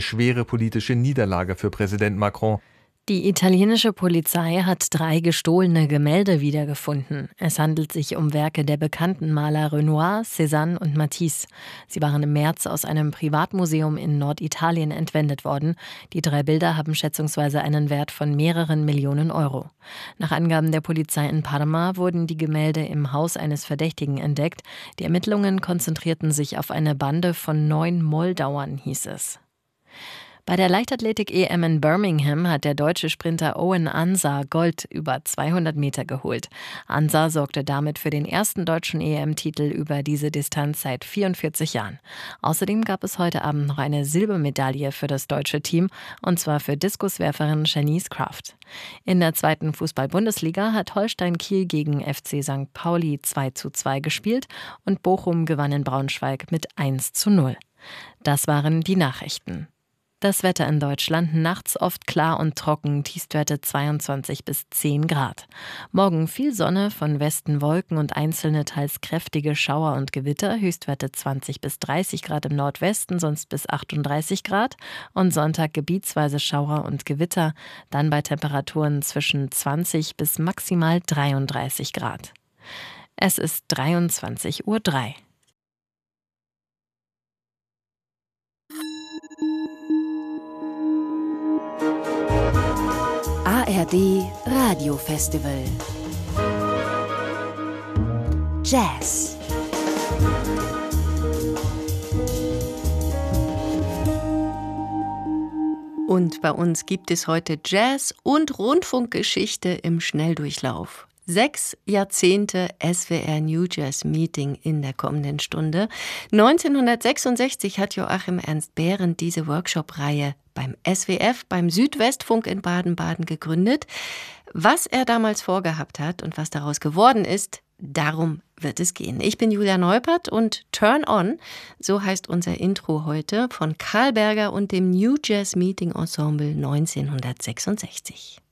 schwere politische Niederlage für Präsident Macron. Die italienische Polizei hat 3 gestohlene Gemälde wiedergefunden. Es handelt sich um Werke der bekannten Maler Renoir, Cézanne und Matisse. Sie waren im März aus einem Privatmuseum in Norditalien entwendet worden. Die 3 Bilder haben schätzungsweise einen Wert von mehreren Millionen Euro. Nach Angaben der Polizei in Parma wurden die Gemälde im Haus eines Verdächtigen entdeckt. Die Ermittlungen konzentrierten sich auf eine Bande von 9 Moldauern, hieß es. Bei der Leichtathletik-EM in Birmingham hat der deutsche Sprinter Owen Ansah Gold über 200 Meter geholt. Ansah sorgte damit für den ersten deutschen EM-Titel über diese Distanz seit 44 Jahren. Außerdem gab es heute Abend noch eine Silbermedaille für das deutsche Team, und zwar für Diskuswerferin Shanice Kraft. In der 2. Fußball-Bundesliga hat Holstein Kiel gegen FC St. Pauli 2:2 gespielt und Bochum gewann in Braunschweig mit 1:0. Das waren die Nachrichten. Das Wetter in Deutschland: nachts oft klar und trocken, Tiefstwerte 22 bis 10 Grad. Morgen viel Sonne, von Westen Wolken und einzelne teils kräftige Schauer und Gewitter, Höchstwerte 20 bis 30 Grad im Nordwesten, sonst bis 38 Grad. Und Sonntag gebietsweise Schauer und Gewitter, dann bei Temperaturen zwischen 20 bis maximal 33 Grad. Es ist 23:03 Uhr. ARD Radiofestival Jazz. Und bei uns gibt es heute Jazz und Rundfunkgeschichte im Schnelldurchlauf. 6 Jahrzehnte SWR New Jazz Meeting in der kommenden Stunde. 1966 hat Joachim Ernst Behrendt diese Workshop-Reihe beim SWF, beim Südwestfunk in Baden-Baden gegründet. Was er damals vorgehabt hat und was daraus geworden ist, darum wird es gehen. Ich bin Julia Neupert und Turn On, so heißt unser Intro heute, von Karl Berger und dem New Jazz Meeting Ensemble 1966.